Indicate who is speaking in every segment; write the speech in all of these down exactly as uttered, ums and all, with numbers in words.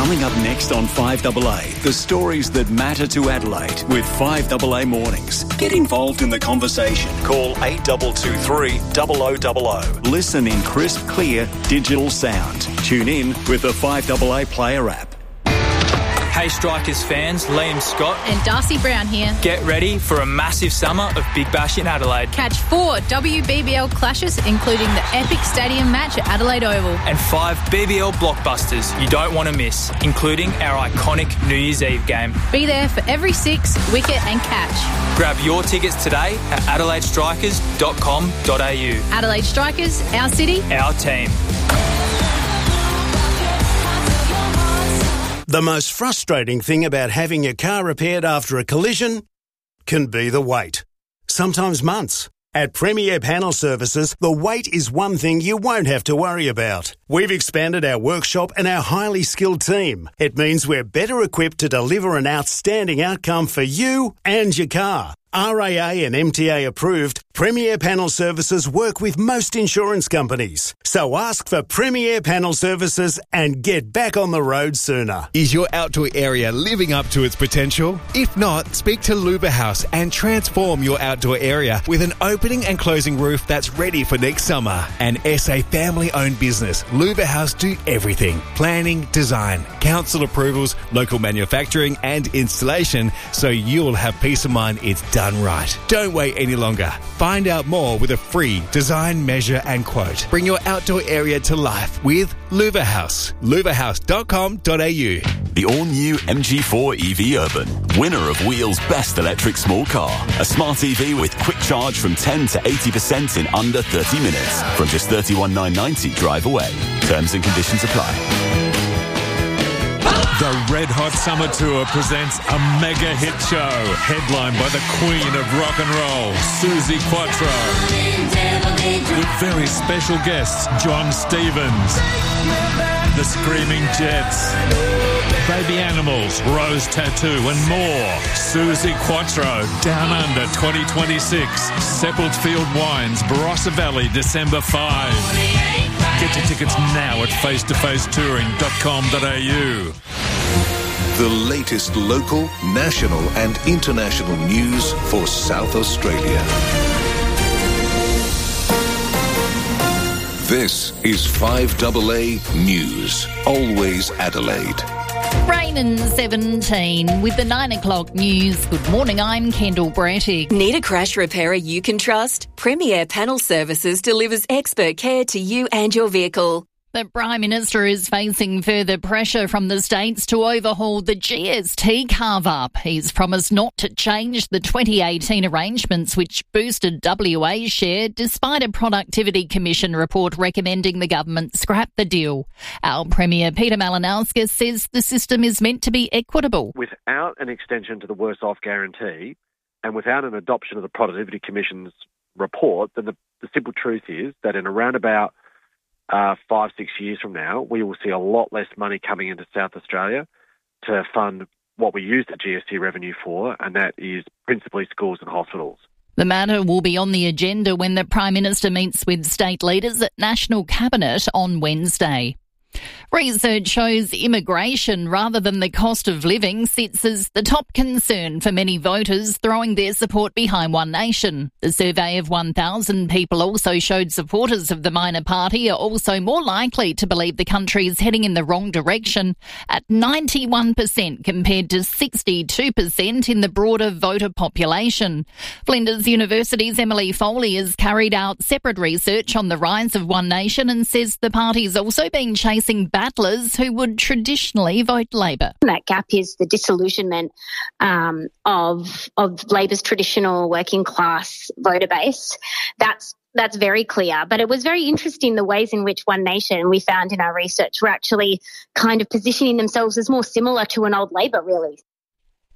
Speaker 1: Coming up next on five A A, the stories that matter to Adelaide with five A A Mornings. Get involved in the conversation. Call eight two two three, zero zero zero zero. Listen in crisp, clear, digital sound. Tune in with the five A A Player app.
Speaker 2: Hey Strikers fans, Liam Scott
Speaker 3: and Darcy Brown here.
Speaker 2: Get ready for a massive summer of Big Bash in Adelaide.
Speaker 3: Catch four W B B L clashes, including the epic stadium match at Adelaide Oval.
Speaker 2: And five B B L blockbusters you don't want to miss, including our iconic New Year's Eve game.
Speaker 3: Be there for every six, wicket and catch.
Speaker 2: Grab your tickets today at adelaide strikers dot com dot a u.
Speaker 3: Adelaide Strikers, our city,
Speaker 2: our team.
Speaker 4: The most frustrating thing about having your car repaired after a collision can be the wait. Sometimes months. At Premier Panel Services, the wait is one thing you won't have to worry about. We've expanded our workshop and our highly skilled team. It means we're better equipped to deliver an outstanding outcome for you and your car. R A A and M T A approved, Premier Panel Services work with most insurance companies. So ask for Premier Panel Services and get back on the road sooner.
Speaker 5: Is your outdoor area living up to its potential? If not, speak to Luba House and transform your outdoor area with an opening and closing roof that's ready for next summer. An S A family-owned business, Luba House do everything. Planning, design, council approvals, local manufacturing and installation, so you'll have peace of mind it's done. Done right. Don't wait any longer. Find out more with a free design, measure and quote. Bring your outdoor area to life with Luva House. luva house dot com dot a u.
Speaker 6: The all-new M G four E V Urban, winner of Wheel's Best Electric Small Car. A smart E V with quick charge from ten to eighty percent in under thirty minutes. From just thirty-one thousand nine hundred ninety drive away. Terms and conditions apply.
Speaker 7: The Red Hot Summer Tour presents a mega hit show, headlined by the Queen of Rock and Roll, Suzi Quatro, with very special guests John Stevens, the Screaming Jets, Baby Animals, Rose Tattoo and more. Suzi Quatro, Down Under twenty twenty-six, Sepulchre Field Wines, Barossa Valley, December fifth. Get your tickets now at face to face touring dot com dot a u.
Speaker 8: The latest local, national and international news for South Australia. This is five A A News. Always Adelaide.
Speaker 9: Rain and seventeen with the nine o'clock news. Good morning, I'm Kendall Brattig.
Speaker 10: Need a crash repairer you can trust? Premier Panel Services delivers expert care to you and your vehicle.
Speaker 9: The Prime Minister is facing further pressure from the states to overhaul the G S T carve-up. He's promised not to change the twenty eighteen arrangements which boosted W A's share, despite a Productivity Commission report recommending the government scrap the deal. Our Premier Peter Malinauskas says the system is meant to be equitable.
Speaker 11: Without an extension to the worse-off guarantee and without an adoption of the Productivity Commission's report, then the, the simple truth is that in around about Uh, five, six years from now, we will see a lot less money coming into South Australia to fund what we use the G S T revenue for, and that is principally schools and hospitals.
Speaker 9: The matter will be on the agenda when the Prime Minister meets with state leaders at National Cabinet on Wednesday. Research shows immigration rather than the cost of living sits as the top concern for many voters, throwing their support behind One Nation. The survey of one thousand people also showed supporters of the minor party are also more likely to believe the country is heading in the wrong direction at ninety-one percent compared to sixty-two percent in the broader voter population. Flinders University's Emily Foley has carried out separate research on the rise of One Nation and says the party is also being chasing battlers who would traditionally vote Labor.
Speaker 12: That gap is the disillusionment um, of of Labor's traditional working class voter base. That's that's very clear. But it was very interesting the ways in which One Nation, we found in our research, were actually kind of positioning themselves as more similar to an old Labor, really.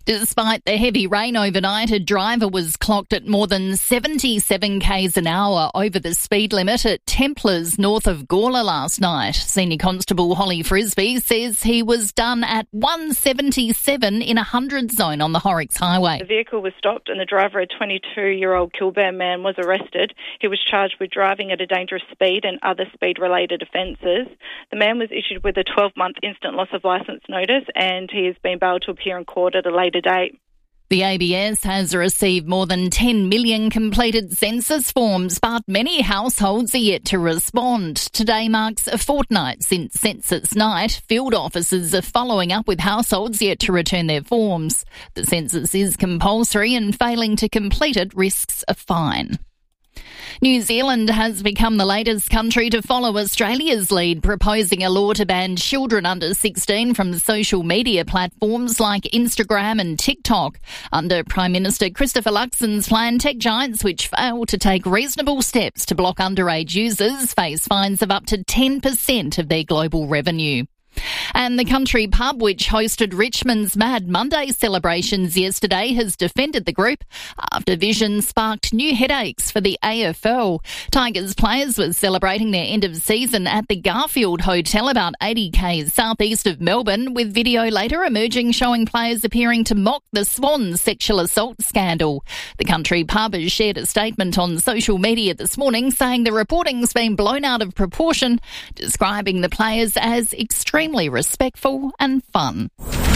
Speaker 9: Despite the heavy rain overnight, a driver was clocked at more than seventy-seven kays an hour over the speed limit at Templars north of Gawler last night. Senior Constable Holly Frisbee says he was done at one seventy-seven in a hundred zone on the Horrocks Highway.
Speaker 13: The vehicle was stopped and the driver, a twenty-two-year-old Kilburn man, was arrested. He was charged with driving at a dangerous speed and other speed-related offences. The man was issued with a twelve-month instant loss of licence notice and he has been bailed to appear in court at a later date.
Speaker 9: The A B S has received more than ten million completed census forms, but many households are yet to respond. Today marks a fortnight since Census Night. Field officers are following up with households yet to return their forms. The census is compulsory and failing to complete it risks a fine. New Zealand has become the latest country to follow Australia's lead, proposing a law to ban children under sixteen from social media platforms like Instagram and TikTok. Under Prime Minister Christopher Luxon's plan, tech giants which fail to take reasonable steps to block underage users face fines of up to ten percent of their global revenue. And the country pub, which hosted Richmond's Mad Monday celebrations yesterday, has defended the group after Vision sparked new headaches for the A F L. Tigers players were celebrating their end of season at the Garfield Hotel about eighty kays southeast of Melbourne, with video later emerging showing players appearing to mock the Swans sexual assault scandal. The country pub has shared a statement on social media this morning saying the reporting's been blown out of proportion, describing the players as extremely respectful and fun.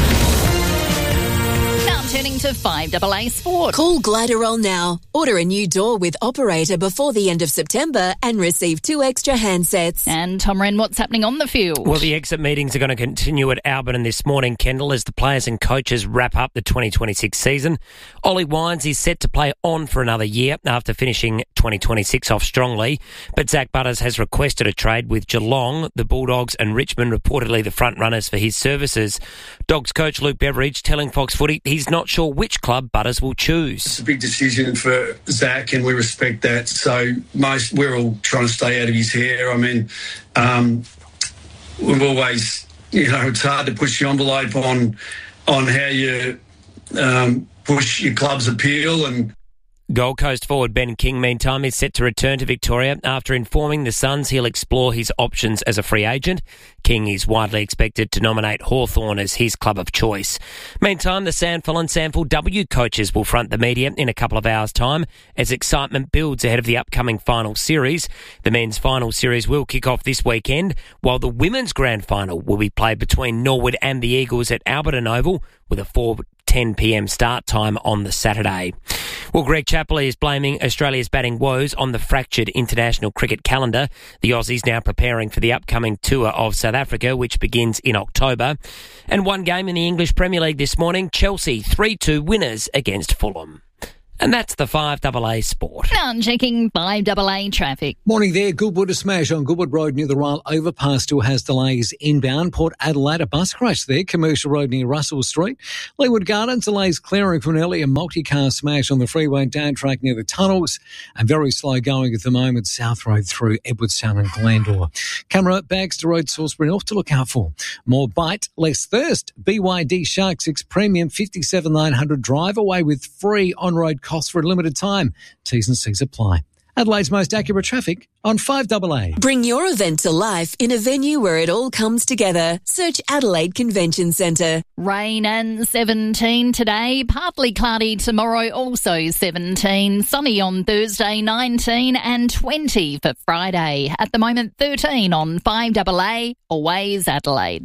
Speaker 9: Now turning to five A A Sport.
Speaker 10: Call Gliderol now. Order a new door with Operator before the end of September and receive two extra handsets.
Speaker 9: And Tom Wren, what's happening on the field?
Speaker 14: Well, the exit meetings are going to continue at Alberton this morning, Kendall, as the players and coaches wrap up the twenty twenty-six season. Ollie Wines is set to play on for another year after finishing twenty twenty-six off strongly. But Zach Butters has requested a trade with Geelong, the Bulldogs and Richmond reportedly the front runners for his services. Dogs coach Luke Beveridge telling Fox Footy he's not sure which club Butters will choose.
Speaker 15: It's a big decision for Zach and we respect that. So most we're all trying to stay out of his hair. I mean, um, we've always, you know, it's hard to push the envelope on on how you um, push your club's appeal. And
Speaker 14: Gold Coast forward Ben King, meantime, is set to return to Victoria after informing the Suns he'll explore his options as a free agent. King is widely expected to nominate Hawthorn as his club of choice. Meantime, the Sandful and Sandful W coaches will front the media in a couple of hours' time as excitement builds ahead of the upcoming final series. The men's final series will kick off this weekend, while the women's grand final will be played between Norwood and the Eagles at Alberton Oval with a four ten p.m. start time on the Saturday. Well, Greg Chappell is blaming Australia's batting woes on the fractured international cricket calendar. The Aussies now preparing for the upcoming tour of South Africa, which begins in October. And one game in the English Premier League this morning, Chelsea three two winners against Fulham. And that's the five A A Sport.
Speaker 9: Now checking five A A traffic.
Speaker 16: Morning there. Goodwood, a smash on Goodwood Road near the rail overpass still has delays inbound. Port Adelaide, a bus crash there. Commercial Road near Russell Street. Leeward Gardens, delays clearing from an earlier multi-car smash on the freeway down track near the tunnels. And very slow going at the moment, South Road through Edwardstown and Glandore. Camera, Bagster Road, Salisbury North to look out for. More bite, less thirst. B Y D Shark six Premium fifty-seven nine hundred drive away with free on-road costs for a limited time. T's and C's apply. Adelaide's most accurate traffic on five A A.
Speaker 10: Bring your event to life in a venue where it all comes together. Search Adelaide Convention Centre.
Speaker 9: Rain and seventeen today. Partly cloudy tomorrow, also seventeen. Sunny on Thursday, nineteen and twenty for Friday. At the moment, thirteen on five A A. Always Adelaide.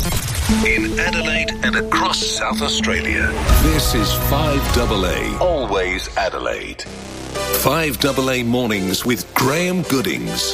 Speaker 8: In Adelaide and across South Australia, this is five A A. Always Adelaide. five A A Mornings with Graham Goodings.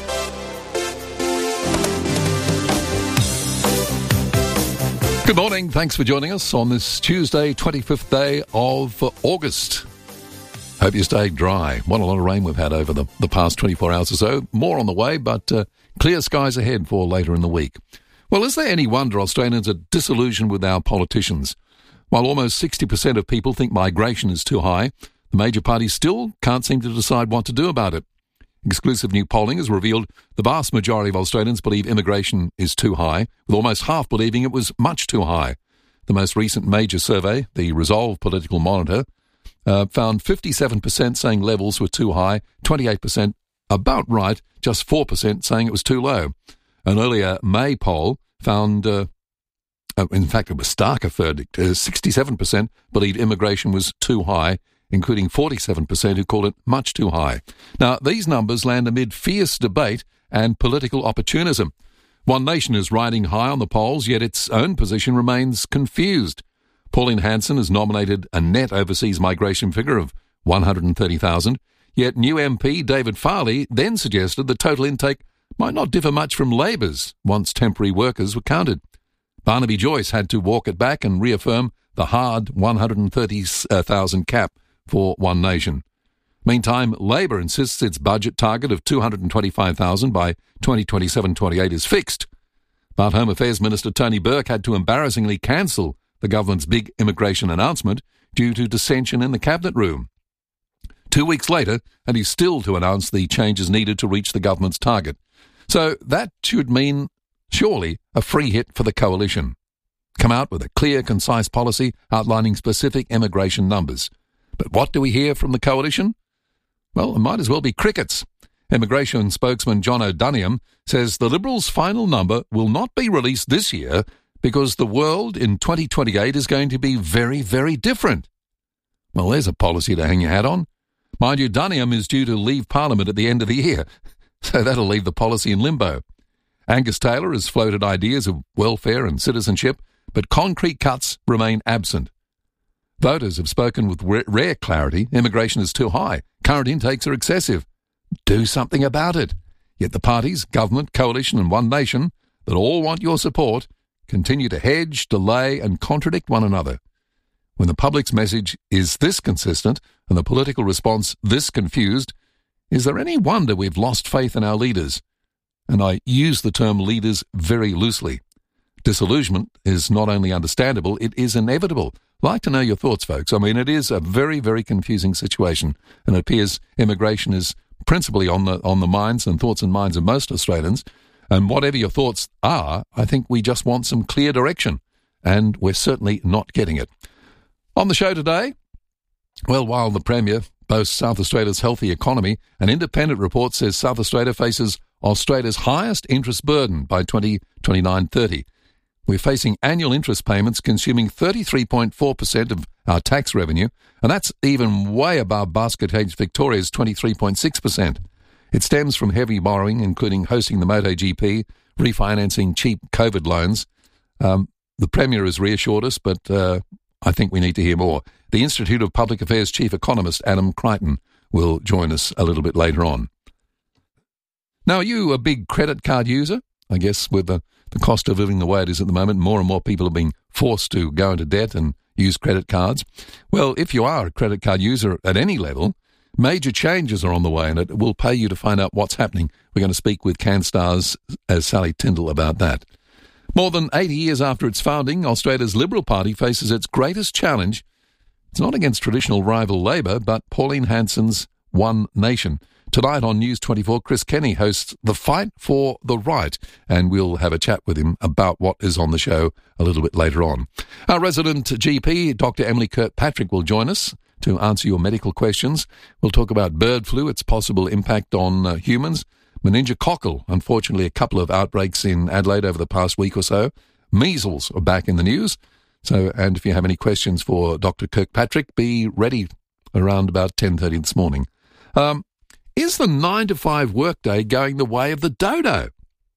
Speaker 17: Good morning. Thanks for joining us on this Tuesday, twenty-fifth day of August. Hope you're staying dry. What a lot of rain we've had over the, the past twenty-four hours or so. More on the way, but uh, clear skies ahead for later in the week. Well, is there any wonder Australians are disillusioned with our politicians? While almost sixty percent of people think migration is too high, the major parties still can't seem to decide what to do about it. Exclusive new polling has revealed the vast majority of Australians believe immigration is too high, with almost half believing it was much too high. the most recent major survey, the Resolve Political Monitor, uh, found fifty-seven percent saying levels were too high, twenty-eight percent about right, just four percent saying it was too low. An earlier May poll found, uh, in fact, it was starker verdict. Uh, sixty-seven percent believed immigration was too high, including forty-seven percent who called it much too high. Now, these numbers land amid fierce debate and political opportunism. One Nation is riding high on the polls, yet its own position remains confused. Pauline Hanson has nominated a net overseas migration figure of one hundred thirty thousand, yet new M P David Farley then suggested the total intake might not differ much from Labor's once temporary workers were counted. Barnaby Joyce had to walk it back and reaffirm the hard one hundred thirty thousand cap for One Nation. Meantime, Labor insists its budget target of two hundred twenty-five thousand by twenty twenty-seven twenty-eight is fixed. But Home Affairs Minister Tony Burke had to embarrassingly cancel the government's big immigration announcement due to dissension in the cabinet room. Two weeks later, and he's still to announce the changes needed to reach the government's target. So that should mean, surely, a free hit for the coalition. Come out with a clear, concise policy outlining specific immigration numbers. But what do we hear from the coalition? Well, it might as well be crickets. Immigration spokesman John O'Duniam says the Liberals' final number will not be released this year because the world in twenty twenty-eight is going to be very, very different. Well, there's a policy to hang your hat on. Mind you, Duniam is due to leave Parliament at the end of the year, so that'll leave the policy in limbo. Angus Taylor has floated ideas of welfare and citizenship, but concrete cuts remain absent. Voters have spoken with rare clarity. Immigration is too high. Current intakes are excessive. Do something about it. Yet the parties, government, coalition and One Nation, that all want your support, continue to hedge, delay and contradict one another. When the public's message is this consistent and the political response this confused, is there any wonder we've lost faith in our leaders? And I use the term leaders very loosely. Disillusionment is not only understandable, it is inevitable. I'd like to know your thoughts, folks. I mean, it is a very, very confusing situation, and it appears immigration is principally on the on the minds and thoughts and minds of most Australians. And whatever your thoughts are, I think we just want some clear direction, and we're certainly not getting it. On the show today, well, while the Premier boasts South Australia's healthy economy, an independent report says South Australia faces Australia's highest interest burden by twenty twenty-nine thirty. We're facing annual interest payments consuming thirty-three point four percent of our tax revenue, and that's even way above Basket Hedge Victoria's twenty-three point six percent. It stems from heavy borrowing, including hosting the MotoGP, refinancing cheap COVID loans. Um, the Premier has reassured us, but uh, I think we need to hear more. The Institute of Public Affairs Chief Economist Adam Crichton will join us a little bit later on. Now, are you a big credit card user? I guess with the, the cost of living the way it is at the moment, more and more people are being forced to go into debt and use credit cards. Well, if you are a credit card user at any level, major changes are on the way, and it will pay you to find out what's happening. We're going to speak with CanStar's uh, Sally Tyndall about that. More than eighty years after its founding, Australia's Liberal Party faces its greatest challenge. It's not against traditional rival Labor, but Pauline Hanson's One Nation. Tonight on News twenty-four, Chris Kenny hosts The Fight for the Right, and we'll have a chat with him about what is on the show a little bit later on. Our resident G P, Doctor Emily Kirkpatrick, will join us to answer your medical questions. We'll talk about bird flu, its possible impact on uh, humans. Meningococcal, unfortunately, a couple of outbreaks in Adelaide over the past week or so. Measles are back in the news. So, and if you have any questions for Doctor Kirkpatrick, be ready around about ten thirty this morning. Um, is the nine to five workday going the way of the dodo?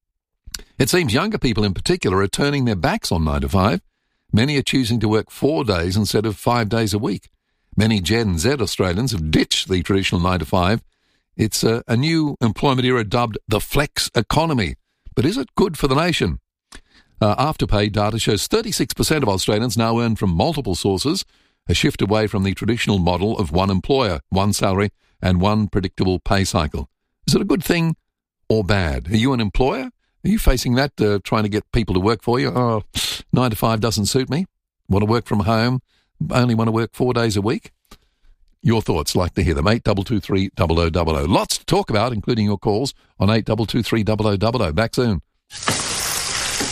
Speaker 17: It seems younger people in particular are turning their backs on nine to five. Many are choosing to work four days instead of five days a week. Many Gen Z Australians have ditched the traditional nine to five. It's a, a new employment era dubbed the flex economy. But is it good for the nation? Uh, Afterpay data shows thirty-six percent of Australians now earn from multiple sources, a shift away from the traditional model of one employer, one salary, and one predictable pay cycle. Is it a good thing or bad? Are you an employer? Are you facing that, uh, trying to get people to work for you? Oh, nine to five doesn't suit me. Want to work from home? Only want to work four days a week? Your thoughts, like to hear them. eight two two three, zero zero zero zero. Lots to talk about, including your calls on eight two two three, zero zero zero zero. Back soon.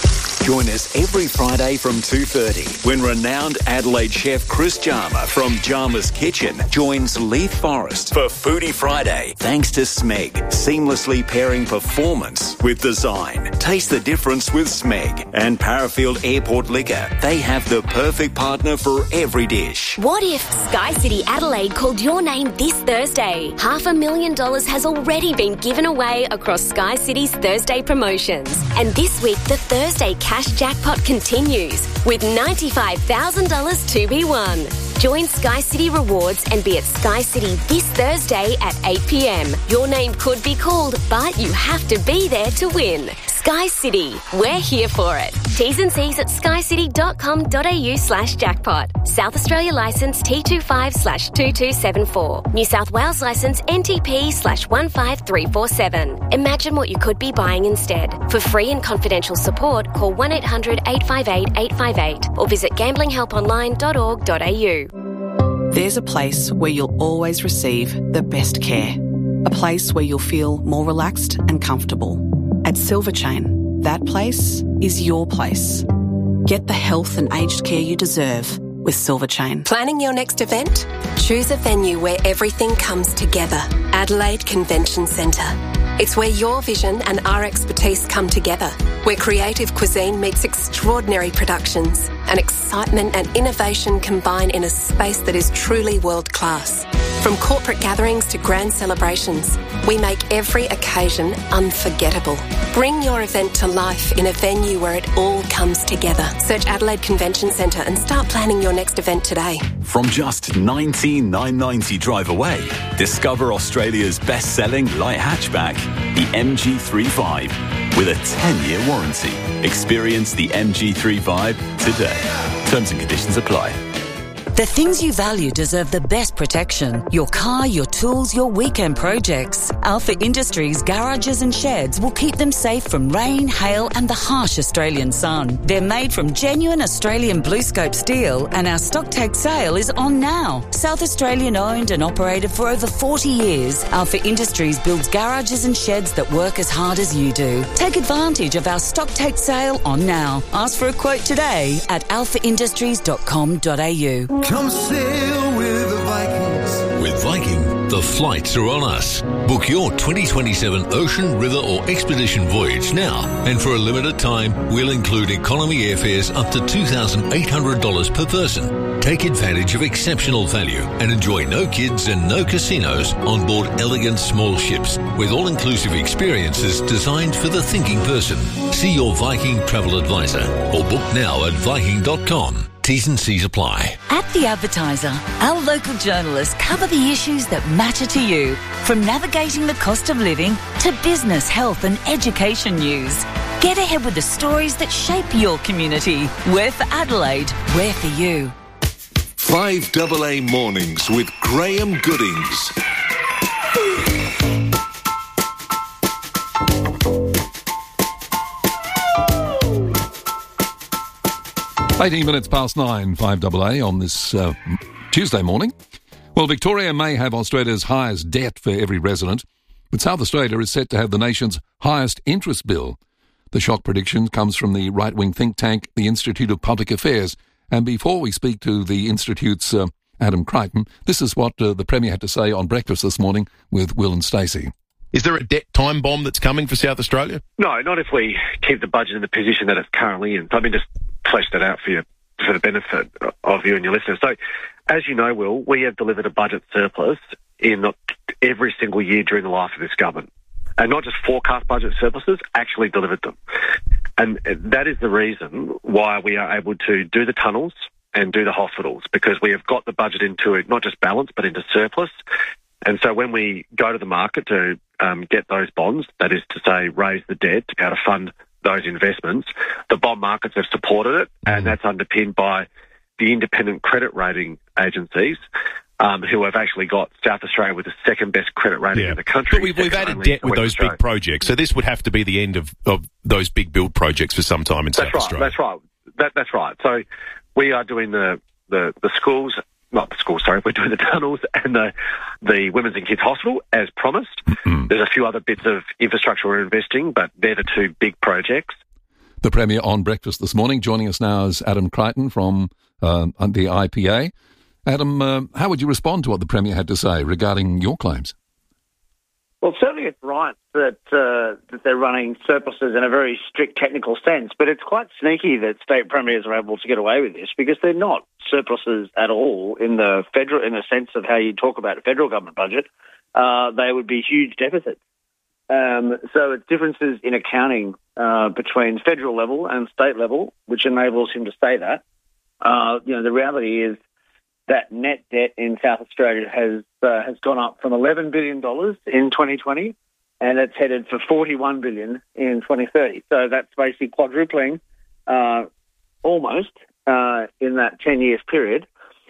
Speaker 1: Join us every Friday from two thirty when renowned Adelaide chef Chris Jarmer from Jarmer's Kitchen joins Leith Forrest for Foodie Friday. Thanks to Smeg, seamlessly pairing performance with design. Taste the difference with Smeg and Parafield Airport Liquor. They have the perfect partner for every dish.
Speaker 18: What if Sky City Adelaide called your name this Thursday? Half a million dollars has already been given away across Sky City's Thursday promotions. And this week, the Thursday cash jackpot continues with ninety-five thousand dollars to be won. Join Sky City Rewards and be at Sky City this Thursday at eight p.m. Your name could be called, but you have to be there to win. Sky City, we're here for it. T's and C's at skycity.com.au slash jackpot. South Australia licence T twenty-five slash two two seven four. New South Wales licence N T P slash one five three four seven. Imagine what you could be buying instead. For free and confidential support, call one eight hundred eight five eight eight five eight or visit gambling help online dot org dot a u.
Speaker 19: There's a place where you'll always receive the best care. A place where you'll feel more relaxed and comfortable. At Silver Chain, that place is your place. Get the health and aged care you deserve with Silver Chain.
Speaker 20: Planning your next event? Choose a venue where everything comes together. Adelaide Convention Centre. It's where your vision and our expertise come together, where creative cuisine meets extraordinary productions and excitement and innovation combine in a space that is truly world-class. From corporate gatherings to grand celebrations, we make every occasion unforgettable. Bring your event to life in a venue where it all comes together. Search Adelaide Convention Centre and start planning your next event today.
Speaker 6: From just nineteen thousand nine hundred ninety drive away, discover Australia's best-selling light hatchback, the M G thirty-five, with a ten-year warranty. Experience the M G thirty-five today. Terms and conditions apply.
Speaker 21: The things you value deserve the best protection. Your car, your tools, your weekend projects. Alpha Industries garages and sheds will keep them safe from rain, hail and the harsh Australian sun. They're made from genuine Australian BlueScope steel and our stock take sale is on now. South Australian owned and operated for over forty years, Alpha Industries builds garages and sheds that work as hard as you do. Take advantage of our stock take sale on now. Ask for a quote today at alpha industries dot com dot a u.
Speaker 22: Come sail with the Vikings.
Speaker 8: With Viking, the flights are on us. Book your twenty twenty-seven ocean, river or expedition voyage now. And for a limited time, we'll include economy airfares up to two thousand eight hundred dollars per person. Take advantage of exceptional value and enjoy no kids and no casinos on board elegant small ships with all-inclusive experiences designed for the thinking person. See your Viking travel advisor or book now at viking dot com. T's and C's apply.
Speaker 21: At The Advertiser, our local journalists cover the issues that matter to you, from navigating the cost of living to business, health and education news. Get ahead with the stories that shape your community. We're for Adelaide, we're for you.
Speaker 8: five double A Mornings with Graham Goodings.
Speaker 17: eighteen minutes past nine, five double A on this uh, Tuesday morning. Well, Victoria may have Australia's highest debt for every resident, but South Australia is set to have the nation's highest interest bill. The shock prediction comes from the right-wing think tank, the Institute of Public Affairs. And before we speak to the Institute's uh, Adam Crichton, this is what uh, the Premier had to say on breakfast this morning with Will and Stacey.
Speaker 23: Is there a debt time bomb that's coming for South Australia?
Speaker 11: No, not if we keep the budget in the position that it's currently in. So let me just flesh that out for you, for the benefit of you and your listeners. So, as you know, Will, we have delivered a budget surplus in every single year during the life of this government. And not just forecast budget surpluses, actually delivered them. And that is the reason why we are able to do the tunnels and do the hospitals, because we have got the budget into it, not just balance, but into surplus. And so when we go to the market to um, get those bonds, that is to say, raise the debt to be able to fund those investments, the bond markets have supported it, and that's underpinned by the independent credit rating agencies, um, who have actually got South Australia with the second best credit rating
Speaker 23: yeah.
Speaker 11: in the country.
Speaker 23: But we've, we've added debt with those
Speaker 11: Australia.
Speaker 23: big projects, so this would have to be the end of, of those big build projects for some time in
Speaker 11: that's
Speaker 23: South
Speaker 11: right,
Speaker 23: Australia.
Speaker 11: That's right. That, that's right. So we are doing the, the, the schools, not the schools, sorry, we're doing the tunnels and the, the Women's and Kids Hospital as promised. Mm-hmm. There's a few other bits of infrastructure we're investing, but they're the two big projects.
Speaker 17: the Premier on breakfast this morning. Joining us now is Adam Crichton from uh, the I P A. Adam, uh, how would you respond to what the Premier had to say regarding your claims?
Speaker 2: Well, certainly it's right that uh, that they're running surpluses in a very strict technical sense, but it's quite sneaky that state premiers are able to get away with this because they're not surpluses at all in the federal in the sense of how you talk about a federal government budget. Uh, they would be huge deficits. Um, so it's differences in accounting uh, between federal level and state level, which enables him to say that. Uh, you know, the reality is that net debt in South Australia has uh, has gone up from eleven billion dollars in twenty twenty, and it's headed for forty-one billion dollars in twenty thirty. So that's basically quadrupling uh, almost uh, in that ten years period.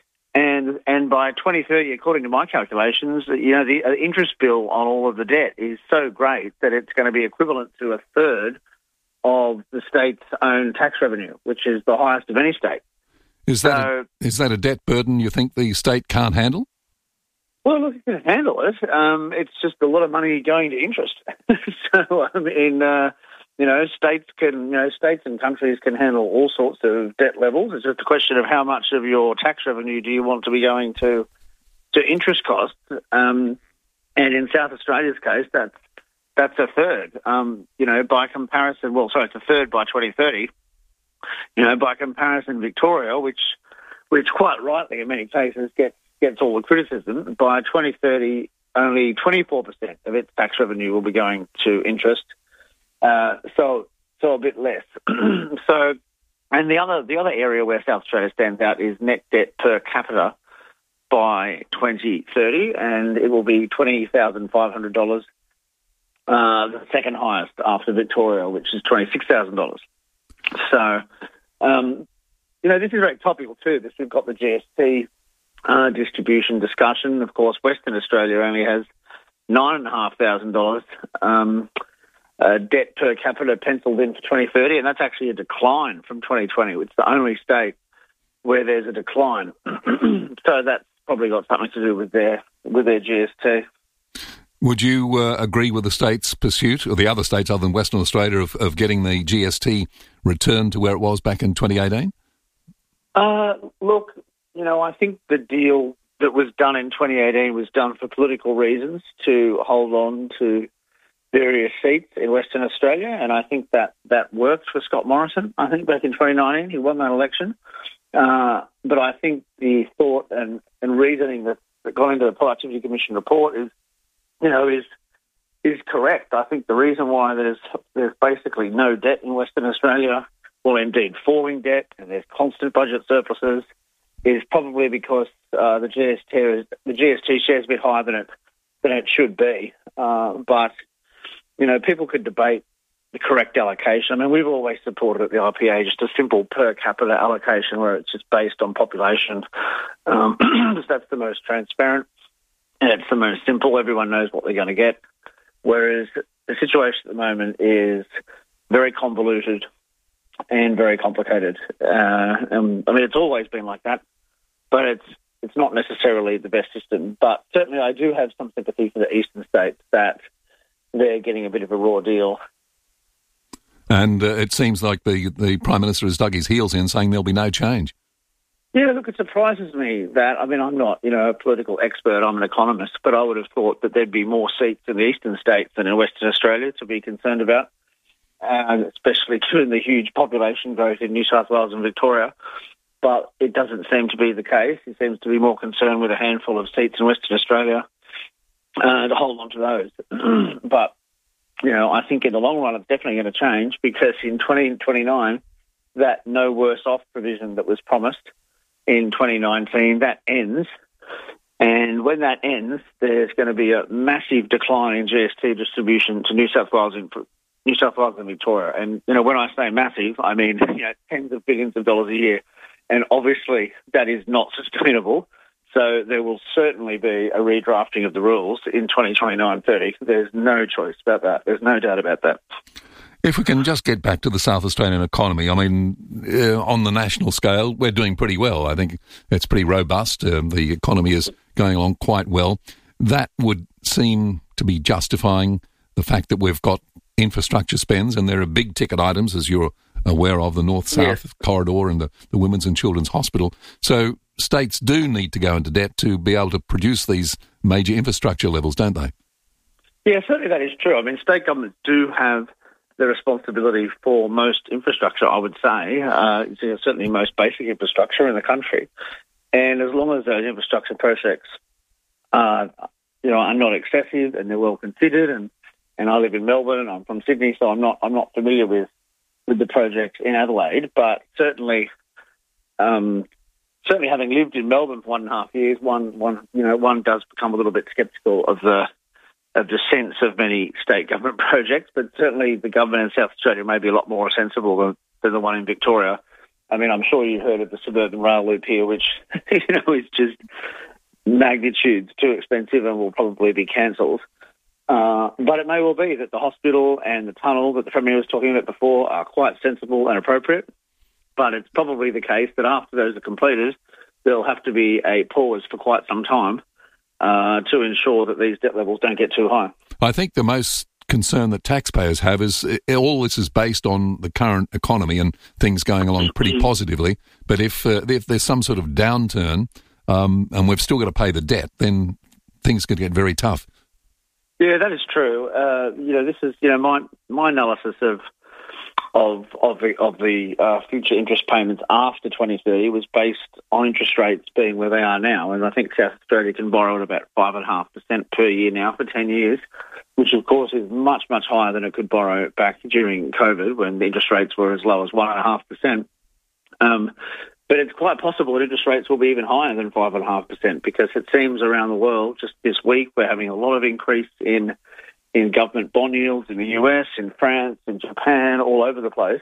Speaker 2: And and by twenty thirty, according to my calculations, you know, the uh, interest bill on all of the debt is so great that it's going to be equivalent to a third of the state's own tax revenue, which is the highest of any state.
Speaker 17: Is that,
Speaker 2: so,
Speaker 17: a, is that a debt burden you think the state can't handle?
Speaker 2: Well, look, it can handle it. Um, it's just a lot of money going to interest. so, I mean, uh, you know, states can, you know, states and countries can handle all sorts of debt levels. It's just a question of how much of your tax revenue do you want to be going to to interest costs. Um, and in South Australia's case, that's that's a third. Um, you know, by comparison, well, sorry, it's a third by twenty thirty. You know, by comparison, Victoria, which which quite rightly in many cases gets gets all the criticism, by twenty thirty, only twenty-four percent of its tax revenue will be going to interest. Uh, so so a bit less. so, and the other the other area where South Australia stands out is net debt per capita by twenty thirty, and it will be twenty thousand five hundred dollars, uh, the second highest after Victoria, which is twenty-six thousand dollars. So, um, you know, this is very topical too. This we've got the G S T uh, distribution discussion. Of course, Western Australia only has nine and a half thousand dollars um, uh, debt per capita penciled in for twenty thirty, and that's actually a decline from twenty twenty. It's the only state where there's a decline. So that's probably got something to do with their with their G S T.
Speaker 17: Would you uh, agree with the state's pursuit, or the other states other than Western Australia, of, of getting the G S T returned to where it was back in twenty eighteen?
Speaker 2: Uh, look, you know, I think the deal that was done in twenty eighteen was done for political reasons to hold on to various seats in Western Australia, and I think that that worked for Scott Morrison. I think back in twenty nineteen he won that election. Uh, but I think the thought and, and reasoning that, that got into the Productivity Commission report is, you know, is is correct. I think the reason why there's there's basically no debt in Western Australia, well, indeed falling debt, and there's constant budget surpluses, is probably because uh, the G S T is, the G S T share is a bit higher than it than it should be. Uh, but you know, people could debate the correct allocation. I mean, we've always supported at the I P A just a simple per capita allocation where it's just based on population, um, because that's the most transparent. And it's the most simple. Everyone knows what they're going to get. Whereas the situation at the moment is very convoluted and very complicated. Uh, and, I mean, it's always been like that, but it's it's not necessarily the best system. But certainly I do have some sympathy for the eastern states that they're getting a bit of a raw deal.
Speaker 17: And uh, it seems like the, the Prime Minister has dug his heels in, saying there'll be no change.
Speaker 2: Yeah, look, it surprises me that, I mean, I'm not, you know, a political expert, I'm an economist, but I would have thought that there'd be more seats in the eastern states than in Western Australia to be concerned about, uh, especially given the huge population growth in New South Wales and Victoria. But it doesn't seem to be the case. He seems to be more concerned with a handful of seats in Western Australia uh, to hold on to those. But, you know, I think in the long run it's definitely going to change, because in twenty twenty-nine, that no worse off provision that was promised in twenty nineteen, that ends. And when that ends, there's going to be a massive decline in G S T distribution to New South Wales and New South Wales and Victoria. And, you know, when I say massive, I mean, you know, tens of billions of dollars a year. And obviously that is not sustainable. So there will certainly be a redrafting of the rules in twenty twenty-nine thirty. There's no choice about that. There's no doubt about that.
Speaker 17: If we can just get back to the South Australian economy, I mean, uh, on the national scale, we're doing pretty well. I think it's pretty robust. Um, the economy is going along quite well. That would seem to be justifying the fact that we've got infrastructure spends, and there are big ticket items, as you're aware of, the north-south
Speaker 2: Yes.
Speaker 17: corridor and the, the Women's and Children's Hospital. So states do need to go into debt to be able to produce these major infrastructure levels, don't they?
Speaker 2: Yeah, certainly that is true. I mean, state governments do have the responsibility for most infrastructure, I would say, uh, certainly most basic infrastructure in the country. And as long as those infrastructure projects are, you know, are not excessive and they're well considered, and, and I live in Melbourne and I'm from Sydney, so I'm not I'm not familiar with, with the project in Adelaide, but certainly, um, certainly having lived in Melbourne for one and a half years, one one you know one does become a little bit sceptical of the of the sense of many state government projects, but certainly the government in South Australia may be a lot more sensible than, than the one in Victoria. I mean, I'm sure you heard of the suburban rail loop here, which, you know, is just magnitudes too expensive and will probably be cancelled. Uh, but it may well be that the hospital and the tunnel that the Premier was talking about before are quite sensible and appropriate. But it's probably the case that after those are completed, there'll have to be a pause for quite some time uh, to ensure that these debt levels don't get too high.
Speaker 17: I think the most concern that taxpayers have is uh, all this is based on the current economy and things going along pretty positively. But if uh, if there's some sort of downturn um, and we've still got to pay the debt, then things could get very tough.
Speaker 2: Yeah, that is true. Uh, you know, this is you know my my analysis of of of the of the uh, future interest payments after twenty thirty was based on interest rates being where they are now, and I think South Australia can borrow at about five and a half percent per year now for ten years, which of course is much much higher than it could borrow back during COVID when the interest rates were as low as one and a half percent. Um, but it's quite possible that interest rates will be even higher than five and a half percent because it seems around the world just this week we're having a lot of increase in. in government bond yields in the U S, in France, in Japan, all over the place,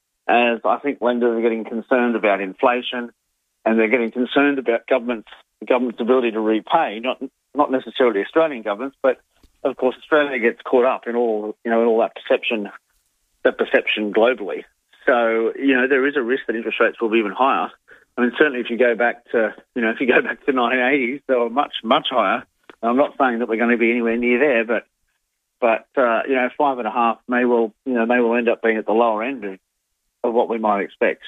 Speaker 2: as I think lenders are getting concerned about inflation and they're getting concerned about government's, the government's ability to repay, not not necessarily Australian governments, but of course Australia gets caught up in all, you know, in all that perception, that perception globally. So, you know, there is a risk that interest rates will be even higher. I mean, certainly if you go back to, you know, if you go back to the nineteen eighties, they were much, much higher. I'm not saying that we're going to be anywhere near there, but But, uh, you know, five and a half may well, you know, may well end up being at the lower end of, of what we might expect.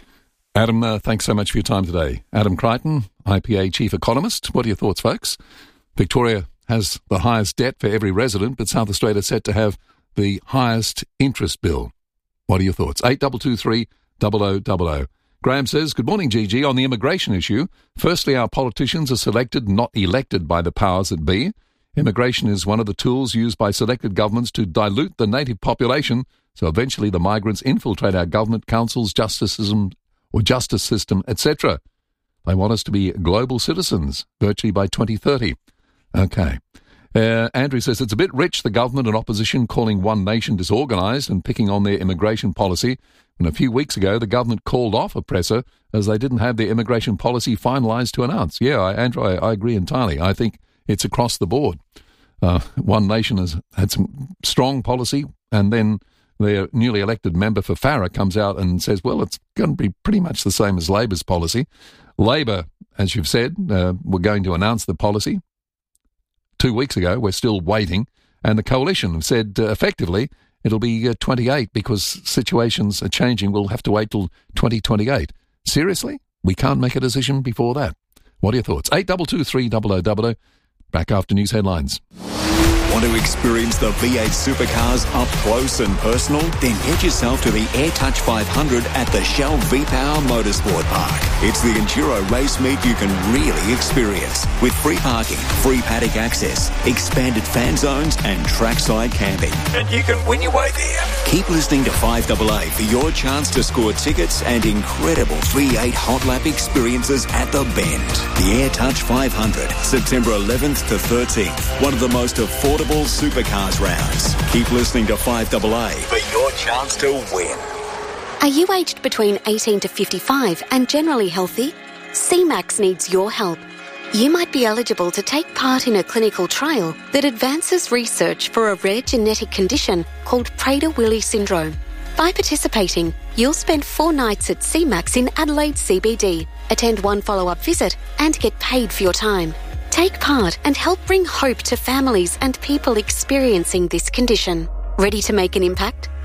Speaker 17: Adam, uh, thanks so much for your time today. Adam Crichton, I P A Chief Economist. What are your thoughts, folks? Victoria has the highest debt for every resident, but South Australia is set to have the highest interest bill. What are your thoughts? eight two two three, zero zero zero zero. Graham says, good morning, G G. On the immigration issue, firstly, our politicians are selected, not elected by the powers that be. Immigration is one of the tools used by selected governments to dilute the native population, so eventually the migrants infiltrate our government, councils, justice system, or justice system, et cetera. They want us to be global citizens, virtually by twenty thirty. Okay. Uh, Andrew says, it's a bit rich, the government and opposition calling One Nation disorganised and picking on their immigration policy, when a few weeks ago the government called off a presser as they didn't have their immigration policy finalised to announce. Yeah, I, Andrew, I, I agree entirely. I think it's across the board. Uh, One Nation has had some strong policy, and then their newly elected member for Farrer comes out and says, well, it's going to be pretty much the same as Labor's policy. Labor, as you've said, uh, were going to announce the policy two weeks ago. We're still waiting. And the coalition have said, uh, effectively, it'll be uh, twenty-eight because situations are changing. We'll have to wait till twenty twenty-eight. Seriously? We can't make a decision before that. What are your thoughts? eight two two three, zero zero zero zero. Back after news headlines.
Speaker 1: Want to experience the V eight supercars up close and personal? Then head yourself to the AirTouch five hundred at the Shell V-Power Motorsport Park. It's the enduro race meet you can really experience, with free parking, free paddock access, expanded fan zones and trackside camping. And you can win your way there. Keep listening to five A A for your chance to score tickets and incredible V eight hot lap experiences at the Bend. The AirTouch five hundred, September eleventh to thirteenth. One of the most affordable supercars rounds. Keep listening to five A A for your chance to win.
Speaker 18: Are you aged between eighteen to fifty-five and generally healthy? C MAX needs your help. You might be eligible to take part in a clinical trial that advances research for a rare genetic condition called Prader-Willi syndrome. By participating, you'll spend four nights at C MAX in Adelaide C B D, attend one follow-up visit and get paid for your time. Take part and help bring hope to families and people experiencing this condition. Ready to make an impact?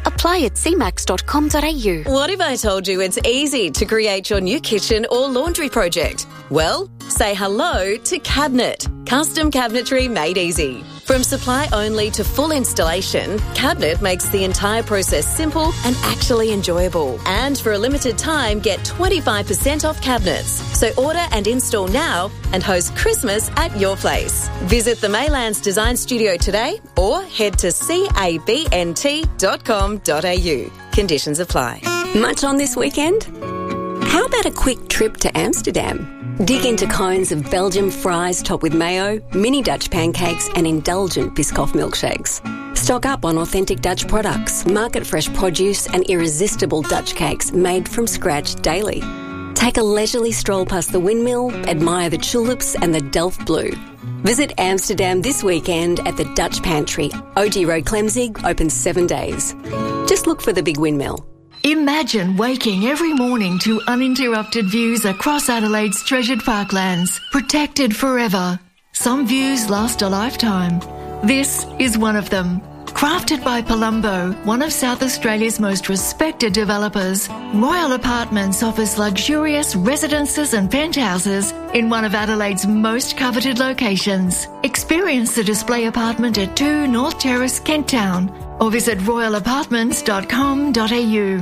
Speaker 18: Apply at c max dot com dot a u.
Speaker 3: What if I told you it's easy to create your new kitchen or laundry project? Well, say hello to Cabinet. Custom cabinetry made easy. From supply only to full installation, Cabinet makes the entire process simple and actually enjoyable. And for a limited time, get twenty-five percent off cabinets. So order and install now and host Christmas at your place. Visit the Maylands Design Studio today or head to cabnt dot com dot a u. Conditions apply.
Speaker 20: Much on this weekend? How about a quick trip to Amsterdam? Dig into cones of Belgian fries topped with mayo, mini Dutch pancakes and indulgent Biscoff milkshakes. Stock up on authentic Dutch products, market-fresh produce and irresistible Dutch cakes made from scratch daily. Take a leisurely stroll past the windmill, admire the tulips and the Delft Blue. Visit Amsterdam this weekend at the Dutch Pantry. O G Road Clemzig, open seven days. Just look for the big windmill.
Speaker 4: Imagine waking every morning to uninterrupted views across Adelaide's treasured parklands, protected forever. Some views last a lifetime. This is one of them. Crafted by Palumbo, one of South Australia's most respected developers, Royal Apartments offers luxurious residences and penthouses in one of Adelaide's most coveted locations. Experience the display apartment at two North Terrace, Kent Town, or visit royal apartments dot com dot a u.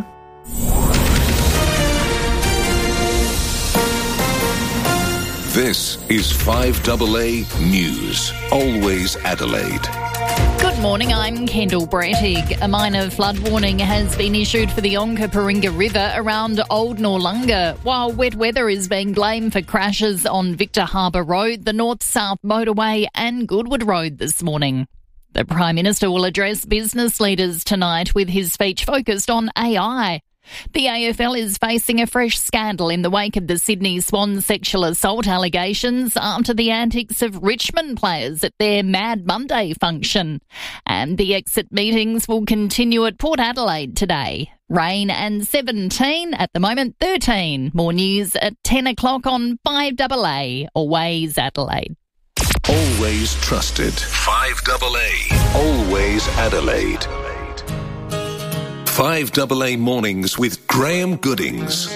Speaker 5: This is five A A News. Always Adelaide.
Speaker 9: Good morning, I'm Kendall Brettig. A minor flood warning has been issued for the Onkaparinga River around Old Noarlunga, while wet weather is being blamed for crashes on Victor Harbour Road, the North-South Motorway and Goodwood Road this morning. The Prime Minister will address business leaders tonight with his speech focused on A I. The A F L is facing a fresh scandal in the wake of the Sydney Swans sexual assault allegations after the antics of Richmond players at their Mad Monday function. And the exit meetings will continue at Port Adelaide today. Rain and seventeen, at the moment thirteen. More news at ten o'clock on five A A, Always Adelaide.
Speaker 5: Always trusted. five A A. Always Adelaide. five A A Mornings with Graham Goodings.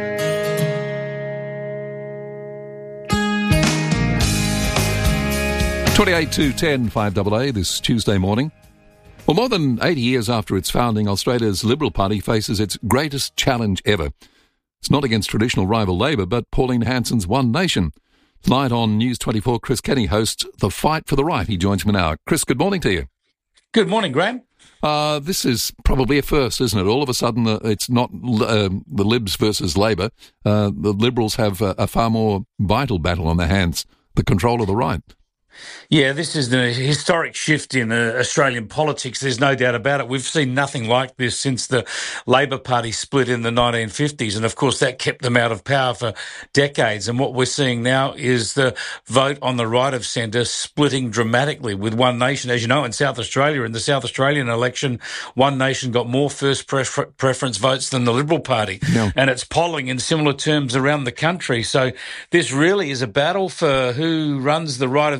Speaker 17: twenty-eight to ten, five A A this Tuesday morning. Well, more than eighty years after its founding, Australia's Liberal Party faces its greatest challenge ever. It's not against traditional rival Labor, but Pauline Hanson's One Nation. Tonight on News twenty-four, Chris Kenny hosts The Fight for the Right. He joins me now. Chris, good morning to you.
Speaker 24: Good morning, Graham.
Speaker 17: Uh, this is probably a first, isn't it? All of a sudden, uh, it's not uh, the Libs versus Labor. Uh, the Liberals have a, a far more vital battle on their hands, the control of the right.
Speaker 24: Yeah, this is the historic shift in uh, Australian politics. There's no doubt about it. We've seen nothing like this since the Labor Party split in the nineteen fifties. And, of course, that kept them out of power for decades. And what we're seeing now is the vote on the right of centre splitting dramatically with One Nation. As you know, in South Australia, in the South Australian election, One Nation got more first prefer- preference votes than the Liberal Party. No. And it's polling in similar terms around the country. So this really is a battle for who runs the right of